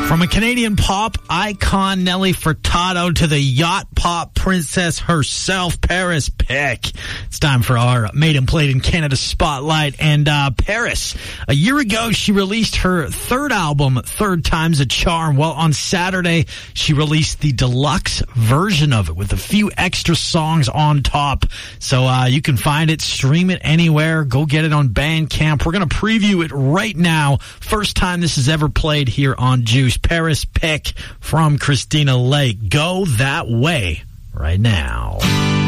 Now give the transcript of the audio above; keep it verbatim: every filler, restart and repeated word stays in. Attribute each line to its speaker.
Speaker 1: From a Canadian pop icon, Nelly Furtado, to the yacht pop princess herself, Paris Pick. It's time for our Made and Played in Canada Spotlight. And uh, Paris, a year ago, she released her third album, Third Time's a Charm. Well, on Saturday, she released the deluxe version of it with a few extra songs on top. So uh, you can find it, stream it anywhere. Go get it on Bandcamp. We're going to preview it right now. First time this is ever played here on Juice. Paris Pick from Christina Lake. Go that way right now.